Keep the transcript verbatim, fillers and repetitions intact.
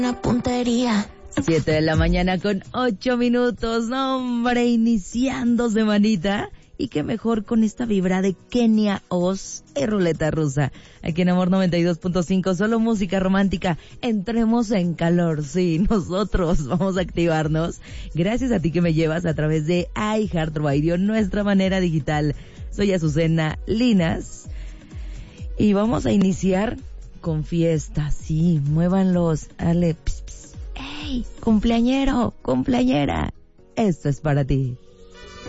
Una puntería. Siete de la mañana con ocho minutos, no, hombre, iniciando semanita. Y qué mejor con esta vibra de Kenia Oz y Ruleta Rusa. Aquí en Amor noventa y dos punto cinco, solo música romántica. Entremos en calor, sí, nosotros vamos a activarnos. Gracias a ti que me llevas a través de iHeartRadio, nuestra manera digital. Soy Azucena Linas. Y vamos a iniciar con fiesta, sí, muévanlos, dale, pss, pss. ¡Ey, cumpleañero, cumpleañera! Esto es para ti.